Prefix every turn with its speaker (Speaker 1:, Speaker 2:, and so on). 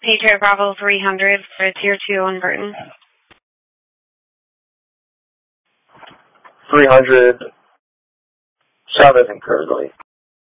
Speaker 1: Patriot Bravo 300 for Tier 2 on Burton.
Speaker 2: 300, Chavez and Kersley.